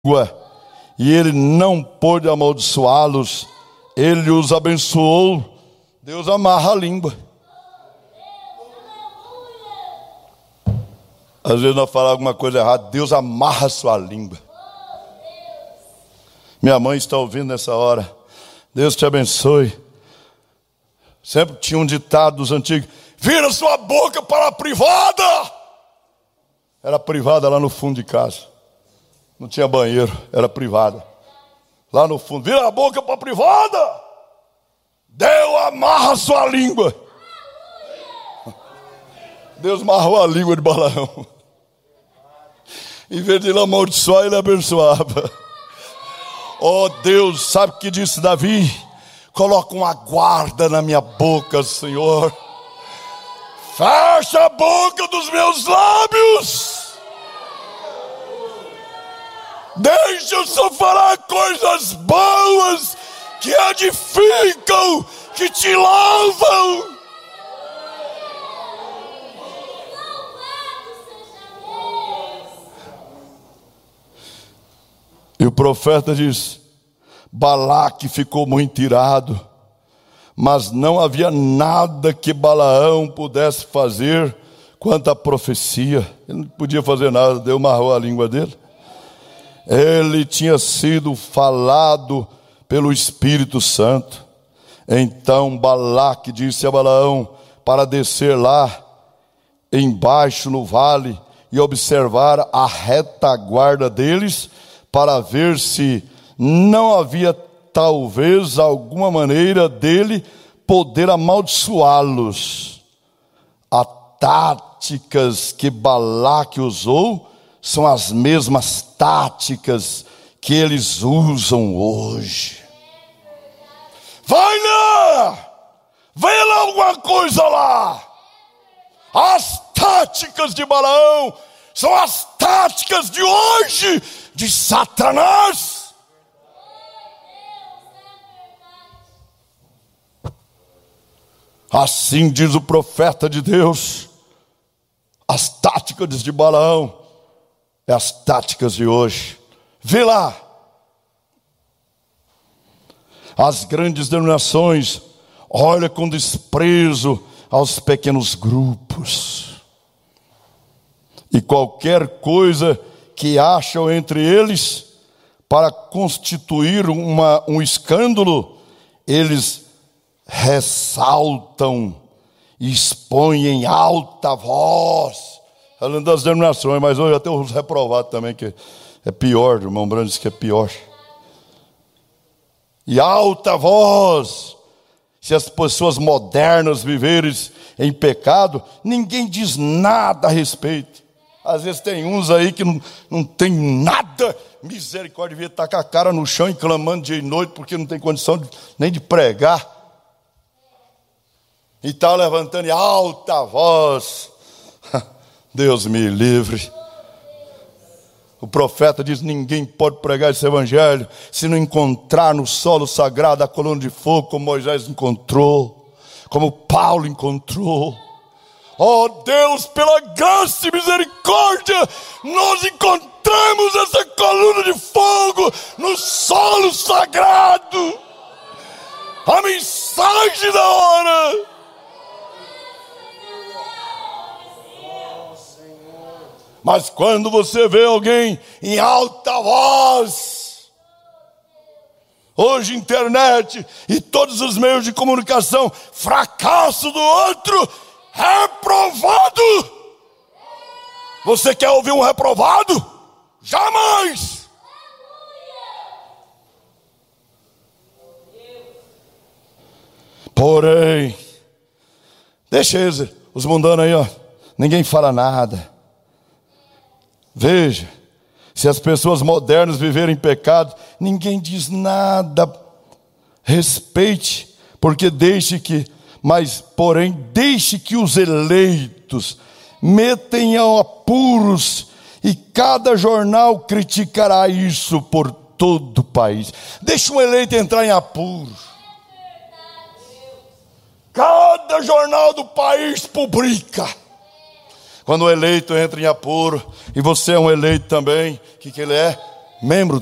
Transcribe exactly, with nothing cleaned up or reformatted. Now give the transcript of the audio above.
e ele não pôde amaldiçoá-los, ele os abençoou. Deus amarra a língua. Às vezes nós falamos alguma coisa errada, Deus amarra a sua língua. Minha mãe está ouvindo nessa hora. Deus te abençoe. Sempre tinha um ditado dos antigos: vira sua boca para a privada. Era privada lá no fundo de casa. Não tinha banheiro, era privada. Lá no fundo, vira a boca para a privada. Deus amarra a sua língua. Deus amarrou a língua de Balaão. Em vez de ele amaldiçoar, ele abençoava. Oh Deus, sabe o que disse Davi? Coloca uma guarda na minha boca, Senhor. Fecha a boca dos meus lábios. Deixa eu só falar coisas boas, que edificam, que te louvam. E o profeta diz: Balaque ficou muito irado, mas não havia nada que Balaão pudesse fazer quanto à profecia. Ele não podia fazer nada, Deus amarrou a língua dele. Ele tinha sido falado pelo Espírito Santo. Então Balaque disse a Balaão para descer lá embaixo no vale e observar a retaguarda deles, para ver se não havia talvez alguma maneira dele poder amaldiçoá-los. As táticas que Balaque usou são as mesmas táticas que eles usam hoje. Vai lá! Vê lá alguma coisa lá! As táticas de Balaão são as táticas de hoje, de Satanás. Assim diz o profeta de Deus: as táticas de Balaão é as táticas de hoje. Vê lá. As grandes denominações olham com desprezo aos pequenos grupos, e qualquer coisa que acham entre eles para constituir uma, um escândalo, eles ressaltam e expõem em alta voz. Falando das denominações, mas hoje até os reprovados também, que é pior, o irmão Brando disse que é pior. E alta voz. Se as pessoas modernas viverem em pecado, ninguém diz nada a respeito. Às vezes tem uns aí que não, não tem nada, misericórdia, devia estar com a cara no chão e clamando dia e noite, porque não tem condição de, nem de pregar. E está levantando em alta voz. Deus me livre. O profeta diz: ninguém pode pregar esse evangelho se não encontrar no solo sagrado a coluna de fogo, como Moisés encontrou, como Paulo encontrou. Oh Deus, pela graça e misericórdia, nós encontramos essa coluna de fogo no solo sagrado. A mensagem da hora. Mas quando você vê alguém em alta voz, hoje internet e todos os meios de comunicação, fracasso do outro, reprovado. Você quer ouvir um reprovado? Jamais. Porém, deixa eles, os mundanos aí, ó, ninguém fala nada. Veja, se as pessoas modernas viverem em pecado, ninguém diz nada. Respeite, porque deixe que, mas porém deixe que os eleitos metem a apuros, e cada jornal criticará isso por todo o país. Deixa um eleito entrar em apuros. Cada jornal do país publica. Quando o eleito entra em apuro, e você é um eleito também, o que, que ele é? membro